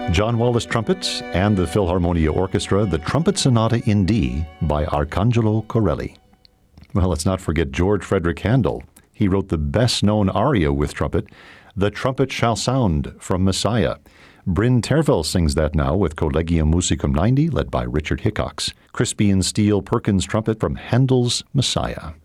John Wallace trumpets and the Philharmonia Orchestra, the Trumpet Sonata in D by Arcangelo Corelli. Well, let's not forget George Frederick Handel. He wrote the best-known aria with trumpet, The Trumpet Shall Sound from Messiah. Bryn Terfel sings that now with Collegium Musicum 90, led by Richard Hickox. Crispian Steel Perkins trumpet from Handel's Messiah.